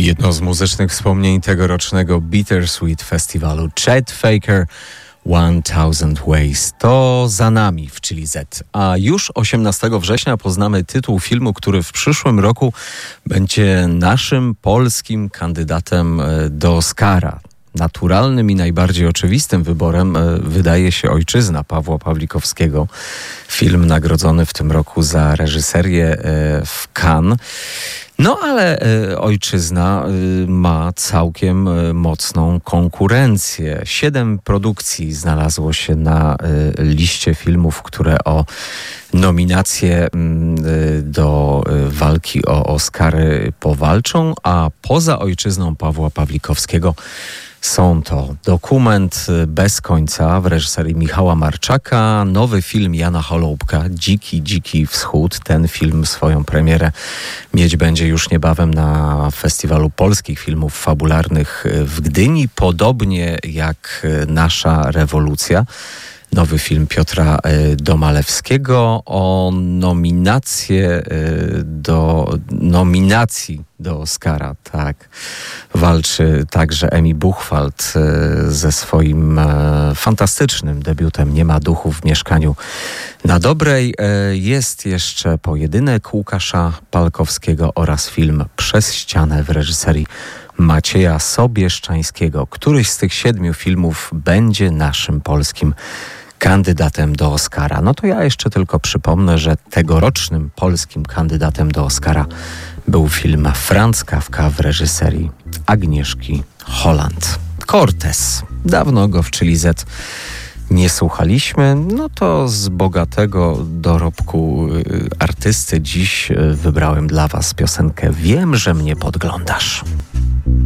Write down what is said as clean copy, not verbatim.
Jedno z muzycznych wspomnień tegorocznego Bittersweet Festiwalu, Chet Faker, 1000 Ways. To za nami w Chili Z. A już 18 września poznamy tytuł filmu, który w przyszłym roku będzie naszym polskim kandydatem do Oscara. Naturalnym i najbardziej oczywistym wyborem wydaje się Ojczyzna Pawła Pawlikowskiego. Film nagrodzony w tym roku za reżyserię w Cannes. No ale Ojczyzna ma całkiem mocną konkurencję. 7 produkcji znalazło się na liście filmów, które o nominacje do walki o Oscary powalczą, a poza Ojczyzną Pawła Pawlikowskiego są to Dokument bez końca w reżyserii Michała Marczaka, nowy film Jana Holoubka, Dziki Wschód. Ten film swoją premierę mieć będzie już niebawem na Festiwalu Polskich Filmów Fabularnych w Gdyni, podobnie jak Nasza Rewolucja. Nowy film Piotra Domalewskiego. O nominacji do Oscara, tak, walczy także Emi Buchwald ze swoim fantastycznym debiutem Nie ma duchu w mieszkaniu na Dobrej. Jest jeszcze pojedynek Łukasza Palkowskiego oraz film Przez ścianę w reżyserii Macieja Sobieszczańskiego. Któryś z tych 7 filmów będzie naszym polskim kandydatem do Oscara. No to ja jeszcze tylko przypomnę, że tegorocznym polskim kandydatem do Oscara był film Franz Kafka w reżyserii Agnieszki Holland. Cortez. Dawno go w Chili Z nie słuchaliśmy. No to z bogatego dorobku artysty dziś wybrałem dla was piosenkę Wiem, że mnie podglądasz.